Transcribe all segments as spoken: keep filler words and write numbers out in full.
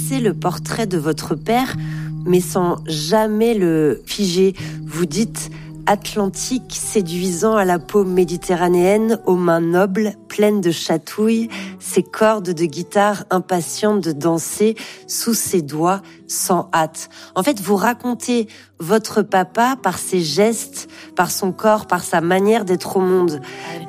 dressez le portrait de votre père, mais sans jamais le figer. Vous dites Atlantique, séduisant à la peau méditerranéenne, aux mains nobles, pleines de chatouilles, ses cordes de guitare impatientes de danser sous ses doigts sans hâte. En fait, vous racontez votre papa par ses gestes, par son corps, par sa manière d'être au monde.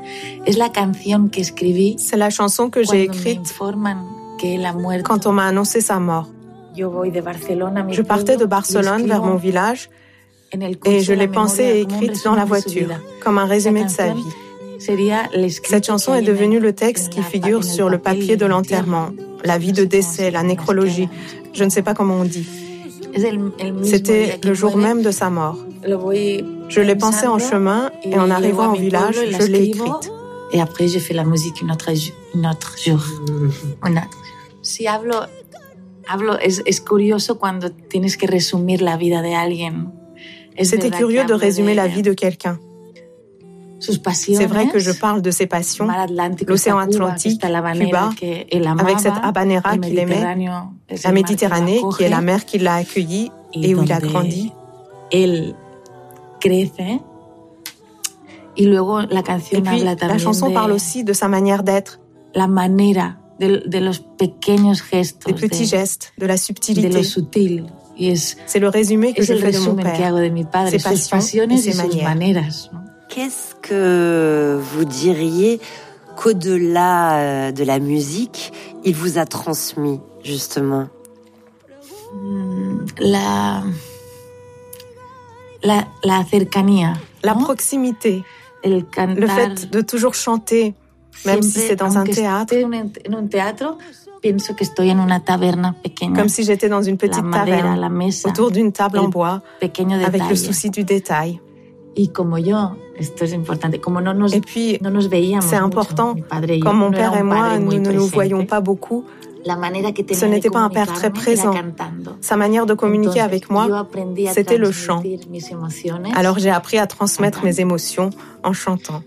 C'est la chanson que j'ai écrite quand on m'a annoncé sa mort. Je partais de Barcelone vers mon village et je l'ai pensée et écrite dans la voiture, comme un résumé de sa vie. Cette chanson est devenue le texte qui figure sur le papier de l'enterrement, la vie de décès, la nécrologie, je ne sais pas comment on dit. C'était le jour même de sa mort. Je l'ai pensée en chemin et en arrivant au village, je l'ai écrite. Et après, j'ai fait la musique un autre, un autre jour. Una. Si hablo, hablo, es, es curioso cuando tienes que resumir la vida de alguien. C'était curieux de résumer la vie de quelqu'un. C'est vrai que je parle de ses passions, l'océan Atlantique, Cuba, avec cette habanera qu'il aimait, la Méditerranée, qui est la mer qui l'a accueilli et où il a grandi. Et puis, la chanson parle aussi de sa manière d'être, la manera de, de los pequeños gestos, des petits de, gestes, de la subtilité. De lo sutil. C'est le résumé que je fais de mon père, ses passions et ses manières. Qu'est-ce que vous diriez qu'au-delà de la musique, il vous a transmis, justement? La, la, la cercanía. La proximité. El cantar, le fait de toujours chanter, même si c'est dans un théâtre. Pienso que estoy en una taberna pequeña. Comme si j'étais dans une petite madera, taverne, mesa, autour d'une table en bois, avec le souci du détail. Y como yo, esto es importante, como no nos, et puis, no nos veíamos c'est important, mucho, comme mon no père et moi, nous ne presente, nous voyons pas beaucoup, que ce n'était pas un père très présent. Sa manière de communiquer Entonces, avec moi, c'était le chant. Alors j'ai appris à transmettre mes émotions en chantant.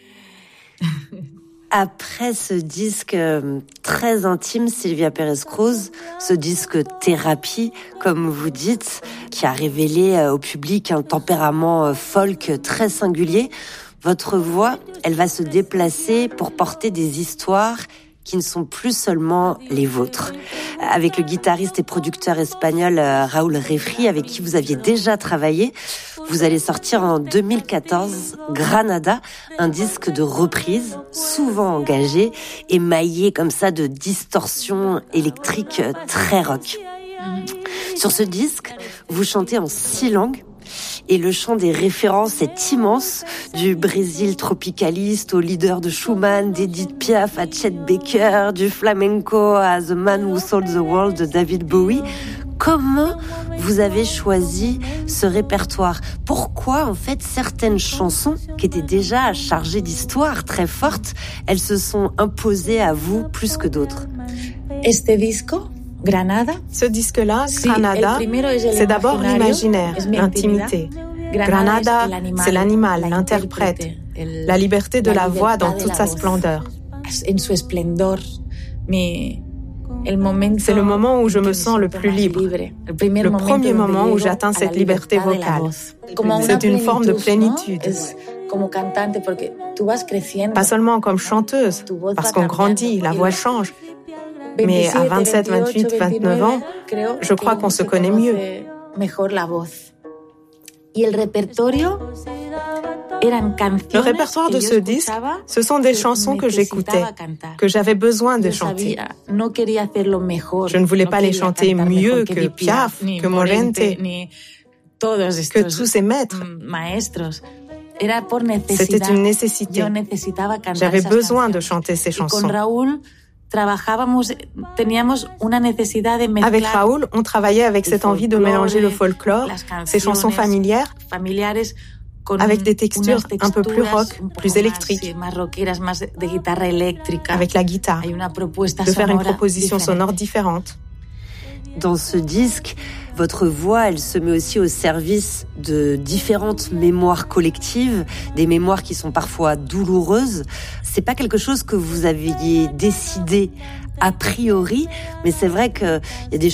Après ce disque très intime, Sylvia Pérez-Cruz, ce disque thérapie, comme vous dites, qui a révélé au public un tempérament folk très singulier, votre voix, elle va se déplacer pour porter des histoires qui ne sont plus seulement les vôtres. Avec le guitariste et producteur espagnol Raúl Refri, avec qui vous aviez déjà travaillé, vous allez sortir en deux mille quatorze Granada, un disque de reprise, souvent engagé, émaillé comme ça de distorsions électriques très rock. Sur ce disque, vous chantez en six langues, et le chant des références est immense, du Brésil tropicaliste au leader de Schumann, d'Edith Piaf à Chet Baker, du flamenco à The Man Who Sold the World de David Bowie. Comment vous avez choisi ce répertoire? Pourquoi, en fait, certaines chansons qui étaient déjà chargées d'histoires très fortes, elles se sont imposées à vous plus que d'autres? Este disco Granada. Ce disque-là, Granada, c'est d'abord l'imaginaire, l'intimité. Granada, c'est l'animal, l'interprète, la liberté de la voix dans toute sa splendeur. C'est le moment où je me sens le plus libre, le premier moment où j'atteins cette liberté vocale. C'est une forme de plénitude. Pas seulement comme chanteuse, parce qu'on grandit, la voix change. Mais à vingt-sept, vingt-huit, vingt-neuf ans, je crois qu'on se connaît mieux. Le répertoire de ce disque, ce sont des chansons que j'écoutais, que j'avais besoin de chanter. Je ne voulais pas les chanter mieux que Piaf, que Morente, que tous ces maîtres. C'était une nécessité. J'avais besoin de chanter ces chansons. Avec Raúl, on travaillait avec cette envie de mélanger le folklore, ces chansons familières, avec des textures un peu plus rock, plus électriques, avec la guitare, de faire une proposition sonore différente. Dans ce disque, votre voix, elle se met aussi au service de différentes mémoires collectives, des mémoires qui sont parfois douloureuses. C'est pas quelque chose que vous aviez décidé a priori, mais c'est vrai qu'il y a des